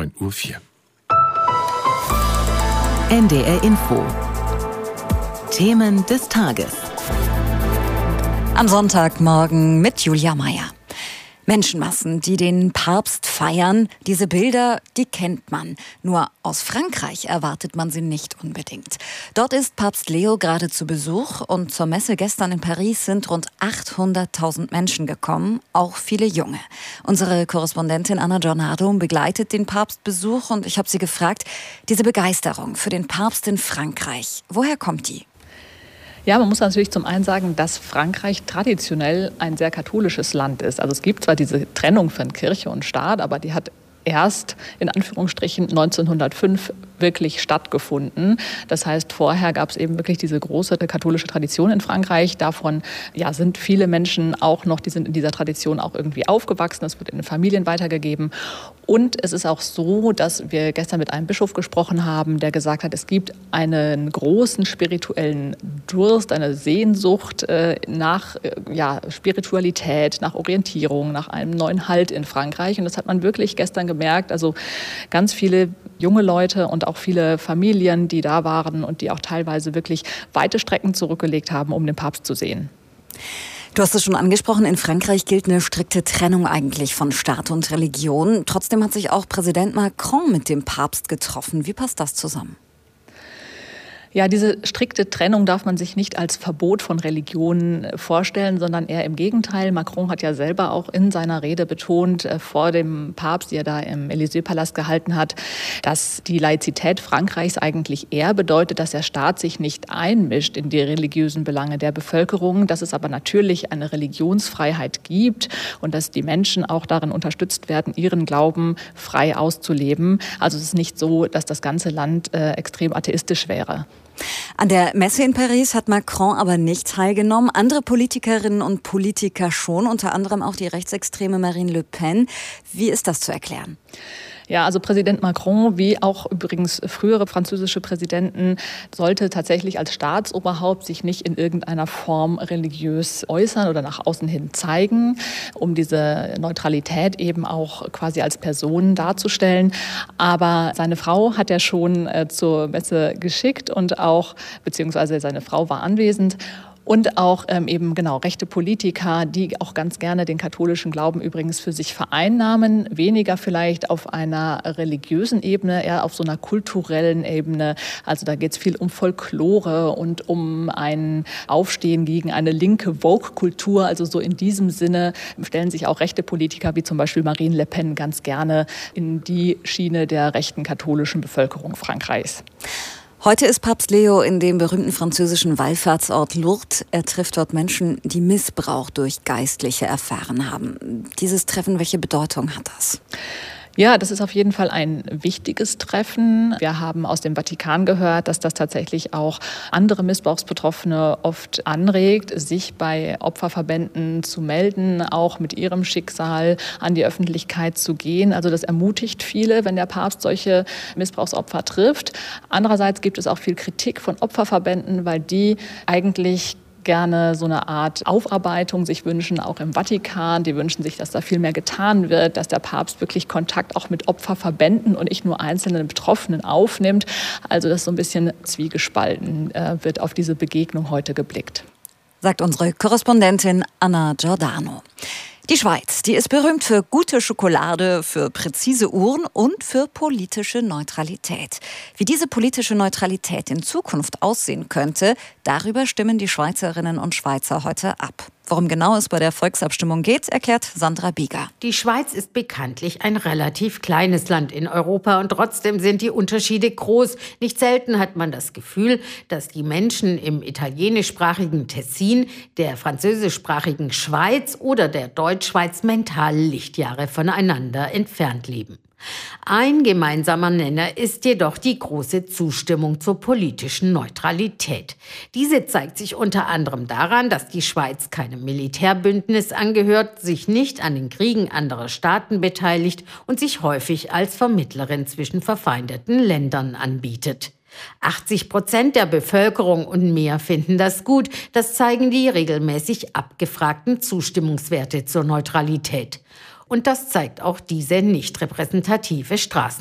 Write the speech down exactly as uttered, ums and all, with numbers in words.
neun Uhr vier. N D R Info. Themen des Tages. Am Sonntagmorgen mit Julia Meyer. Menschenmassen, die den Papst feiern, diese Bilder, die kennt man. Nur aus Frankreich erwartet man sie nicht unbedingt. Dort ist Papst Leo gerade zu Besuch und zur Messe gestern in Paris sind rund achthunderttausend Menschen gekommen, auch viele Junge. Unsere Korrespondentin Anna Giornado begleitet den Papstbesuch und ich habe sie gefragt, diese Begeisterung für den Papst in Frankreich, woher kommt die? Ja, man muss natürlich zum einen sagen, dass Frankreich traditionell ein sehr katholisches Land ist. Also es gibt zwar diese Trennung von Kirche und Staat, aber die hat erst in Anführungsstrichen neunzehnhundertfünf wirklich stattgefunden. Das heißt, vorher gab es eben wirklich diese große katholische Tradition in Frankreich. Davon ja, sind viele Menschen auch noch, die sind in dieser Tradition auch irgendwie aufgewachsen. Das wird in den Familien weitergegeben. Und es ist auch so, dass wir gestern mit einem Bischof gesprochen haben, der gesagt hat, es gibt einen großen spirituellen Durst, eine Sehnsucht äh, nach äh, ja, Spiritualität, nach Orientierung, nach einem neuen Halt in Frankreich. Und das hat man wirklich gestern gemerkt. Also ganz viele junge Leute und auch viele Familien, die da waren und die auch teilweise wirklich weite Strecken zurückgelegt haben, um den Papst zu sehen. Du hast es schon angesprochen, in Frankreich gilt eine strikte Trennung eigentlich von Staat und Religion. Trotzdem hat sich auch Präsident Macron mit dem Papst getroffen. Wie passt das zusammen? Ja, diese strikte Trennung darf man sich nicht als Verbot von Religionen vorstellen, sondern eher im Gegenteil. Macron hat ja selber auch in seiner Rede betont, äh, vor dem Papst, die er da im Élysée-Palast gehalten hat, dass die Laizität Frankreichs eigentlich eher bedeutet, dass der Staat sich nicht einmischt in die religiösen Belange der Bevölkerung, dass es aber natürlich eine Religionsfreiheit gibt und dass die Menschen auch darin unterstützt werden, ihren Glauben frei auszuleben. Also es ist nicht so, dass das ganze Land äh, extrem atheistisch wäre. An der Messe in Paris hat Macron aber nicht teilgenommen. Andere Politikerinnen und Politiker schon, unter anderem auch die rechtsextreme Marine Le Pen. Wie ist das zu erklären? Ja, also Präsident Macron, wie auch übrigens frühere französische Präsidenten, sollte tatsächlich als Staatsoberhaupt sich nicht in irgendeiner Form religiös äußern oder nach außen hin zeigen, um diese Neutralität eben auch quasi als Person darzustellen. Aber seine Frau hat er schon äh, zur Messe geschickt und auch, beziehungsweise seine Frau war anwesend. Und auch ähm, eben genau rechte Politiker, die auch ganz gerne den katholischen Glauben übrigens für sich vereinnahmen. Weniger vielleicht auf einer religiösen Ebene, eher auf so einer kulturellen Ebene. Also da geht es viel um Folklore und um ein Aufstehen gegen eine linke Vogue-Kultur. Also so in diesem Sinne stellen sich auch rechte Politiker wie zum Beispiel Marine Le Pen ganz gerne in die Schiene der rechten katholischen Bevölkerung Frankreichs. Heute ist Papst Leo in dem berühmten französischen Wallfahrtsort Lourdes. Er trifft dort Menschen, die Missbrauch durch Geistliche erfahren haben. Dieses Treffen, welche Bedeutung hat das? Ja, das ist auf jeden Fall ein wichtiges Treffen. Wir haben aus dem Vatikan gehört, dass das tatsächlich auch andere Missbrauchsbetroffene oft anregt, sich bei Opferverbänden zu melden, auch mit ihrem Schicksal an die Öffentlichkeit zu gehen. Also das ermutigt viele, wenn der Papst solche Missbrauchsopfer trifft. Andererseits gibt es auch viel Kritik von Opferverbänden, weil die eigentlich gerne so eine Art Aufarbeitung sich wünschen, auch im Vatikan. Die wünschen sich, dass da viel mehr getan wird, dass der Papst wirklich Kontakt auch mit Opferverbänden und nicht nur einzelnen Betroffenen aufnimmt. Also das ist so ein bisschen zwiegespalten, äh, wird auf diese Begegnung heute geblickt. Sagt unsere Korrespondentin Anna Giordano. Die Schweiz, die ist berühmt für gute Schokolade, für präzise Uhren und für politische Neutralität. Wie diese politische Neutralität in Zukunft aussehen könnte, darüber stimmen die Schweizerinnen und Schweizer heute ab. Worum genau es bei der Volksabstimmung geht, erklärt Sandra Bieger. Die Schweiz ist bekanntlich ein relativ kleines Land in Europa und trotzdem sind die Unterschiede groß. Nicht selten hat man das Gefühl, dass die Menschen im italienischsprachigen Tessin, der französischsprachigen Schweiz oder der Deutschschweiz mental Lichtjahre voneinander entfernt leben. Ein gemeinsamer Nenner ist jedoch die große Zustimmung zur politischen Neutralität. Diese zeigt sich unter anderem daran, dass die Schweiz keinem Militärbündnis angehört, sich nicht an den Kriegen anderer Staaten beteiligt und sich häufig als Vermittlerin zwischen verfeindeten Ländern anbietet. achtzig Prozent der Bevölkerung und mehr finden das gut. Das zeigen die regelmäßig abgefragten Zustimmungswerte zur Neutralität. Und das zeigt auch diese nicht repräsentative Straßenumfrage.